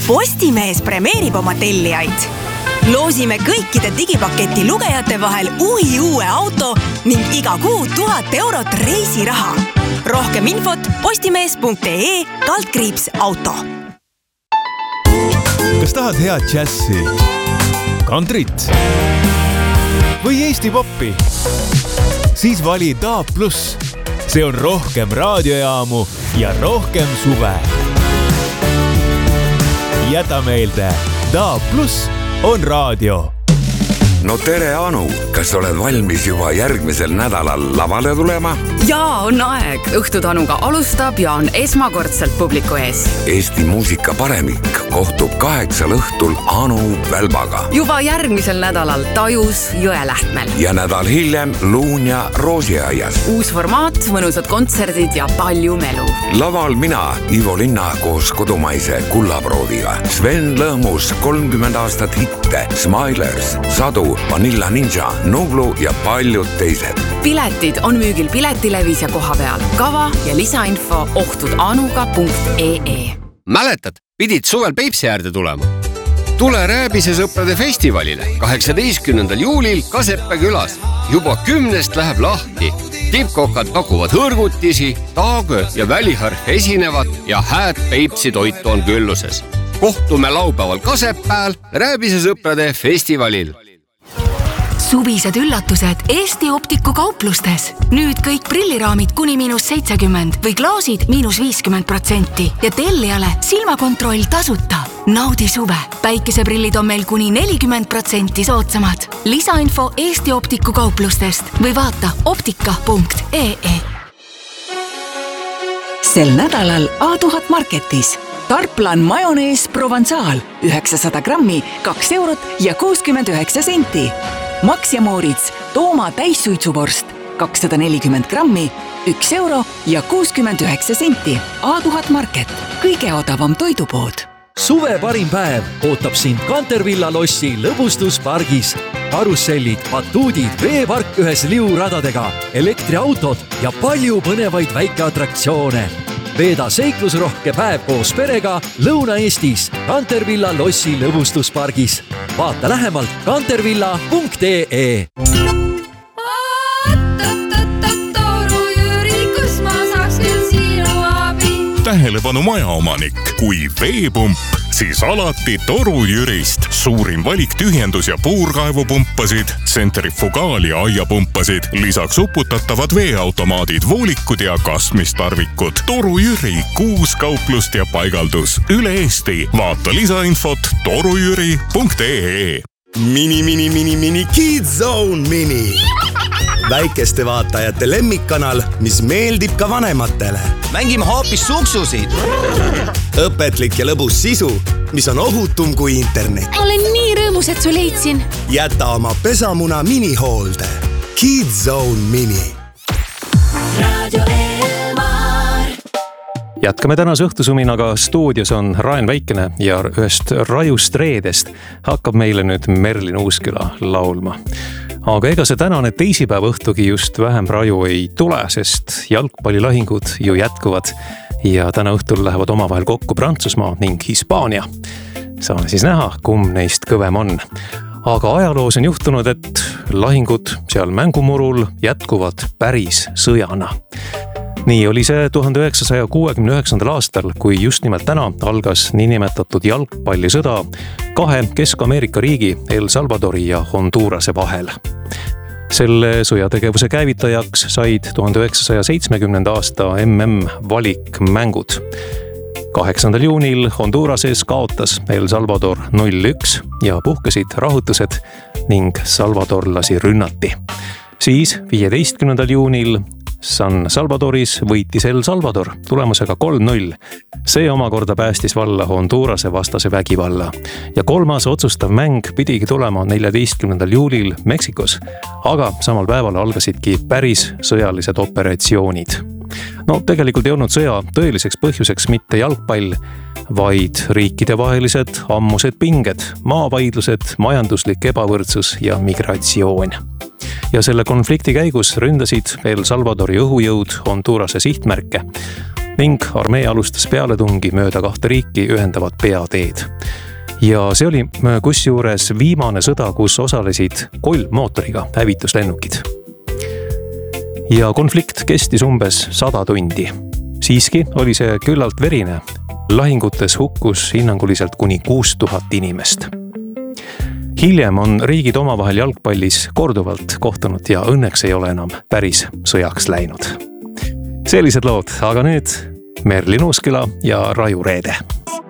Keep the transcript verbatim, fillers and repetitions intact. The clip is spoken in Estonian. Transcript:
Postimees premeerib oma tellijaid. Loosime kõikide digipaketi lugejate vahel uhi uue auto ning iga kuu tuhat eurot reisiraha. Rohkem infot postimees.ee kaldkriips auto. Kas tahad head džässi, kantrit või Eesti poppi? Siis vali Daab Plus. See on rohkem raadiojaamu ja rohkem suve. Jäta meelde, Daab Plus on raadio. No tere, Anu! Kas oled valmis juba järgmisel nädalal lavale tulema? Jaa, on aeg. Õhtutanuga alustab ja on esmakordselt publiku ees. Eesti muusika paremik kohtub kaheksal õhtul Anu Välbaga. Juba järgmisel nädalal Tajus Jõelähtmel. Ja nädal hiljem Luun ja Roosiaias. Uus formaat, mõnusad kontserdid ja palju melu. Laval mina, Ivo Linna koos kodumaise kullaproodiga. Sven Lõhmus, kolmkümmend aastat hitte, Smilers, Sadu, Vanilla Ninja, Nublu ja paljud teised. Piletid on müügil Piletilevis ja koha peal. Kava ja lisainfo ohtudanuga punkt ee. Mäletad, pidid suvel Peipsi äärde tulema? Tule Rääbise sõprade festivalile kaheksateistkümnendal juulil Kaseppe külas. Juba kümnest läheb lahti. Tippkokad pakuvad hõrgutisi, taagö ja väliharf esinevad ja hääd Peipsi toitu on külluses. Kohtume laupäeval Kasepääl Rääbise sõprade festivalil. Suvised üllatused Eesti Optiku kauplustes. Nüüd kõik prilliraamid kuni miinus seitsekümmend või klaasid miinus viiskümmend protsenti ja tellijale silmakontroll tasuta. Naudi suve. Päikeseprillid on meil kuni nelikümmend protsenti soodsamad. Lisainfo Eesti Optiku kauplustest või vaata optika punkt ee. Sel nädalal A tuhat Marketis. Tarplan majonees Provençal üheksasada grammi, kaks eurot ja kuuskümmend üheksa senti. Max ja Moritz Tooma täissuitsuvorst kakssada nelikümmend grammi, üks euro ja kuuskümmend üheksa senti. A tuhat Market, kõige odavam toidupood. Suve parim päev ootab sind Kantervilla lossi lõbustuspargis. Karussellid, batuudid, veepark ühes liuradadega, elektriautod ja palju põnevaid väikeatraktsioone. Veeda seiklusrohke päev koos perega Lõuna-Eestis Kantervilla lossi lõbustuspargis. Vaata lähemalt kantervilla punkt ee. Tähelepanu majaomanik, kui veepump, siis alati Toru Jürist. Suurim valik tühjendus- ja puurkaevupumpasid, tsentrifugaal- ja aiapumpasid, lisaks uputatavad veeautomaadid, voolikud ja kasmistarvikud. Toru Jüri, kuus kauplust ja paigaldus üle Eesti. Vaata lisainfot torujüri punkt ee. Mini, mini, mini, mini, Kids Zone Mini. Väikeste vaatajate lemmikkanal, mis meeldib ka vanematele. Mängime hoopis suksusid. Õpetlik ja lõbus sisu, mis on ohutum kui internet. Olen nii rõõmus, et su leidsin. Jäta oma pesamuna minihoolde. Kids Zone Mini. Radio Elmar. Jätkame tänase õhtusuminaga. Stuudios on Raen Väikene ja ühest rajust reedest hakkab meile nüüd Merlin Uusküla laulma. Aga ega see tänane teisipäeva õhtugi just vähem raju ei tule, sest jalgpallilahingud ju jätkuvad ja täna õhtul lähevad omavahel kokku Prantsusmaa ning Hispaania. Saame siis näha, kumb neist kõvem on. Aga ajaloos on juhtunud, et lahingud seal mängumurul jätkuvad päris sõjana. Nii oli see tuhande üheksasaja kuuekümne üheksandal aastal, kui just nimelt täna algas niinimetatud jalgpallisõda kahe Kesk-Ameerika riigi El Salvadori ja Hondurase vahel. Selle sõjategevuse käivitajaks said tuhande üheksasaja seitsmekümnenda aasta M M valikmängud. kaheksandal juunil Hondurases kaotas El Salvador null üks ja puhkesid rahutused ning salvadorlasi rünnati. Siis viieteistkümnendal juunil San Salvadoris võitis El Salvador tulemusega kolm null. See omakorda päästis valla Hondurase vastase vägivalla. Ja kolmas otsustav mäng pidigi tulema neljateistkümnendal juulil Meksikos, aga samal päeval algasidki päris sõjalised operatsioonid. No tegelikult ei olnud sõja tõeliseks põhjuseks mitte jalgpall, vaid riikidevahelised ammused pinged, maavaidlused, majanduslik ebavõrdsus ja migratsioon. Ja selle konflikti käigus ründasid El Salvadori õhujõud Hondurase sihtmärke. ning armee alustas pealetungi mööda kahte riiki ühendavat peateed. Ja see oli kusjuures viimane sõda, kus osalesid kolmmootoriga hävituslennukid. Ja konflikt kestis umbes sada tundi. Siiski oli see küllalt verine. Lahingutes hukkus hinnanguliselt kuni kuus tuhat inimest. Hiljem on riigid omavahel jalgpallis korduvalt kohtunud ja õnneks ei ole enam päris sõjaks läinud. Sellised lood, aga nüüd Merlin Uusküla ja Raju Reede.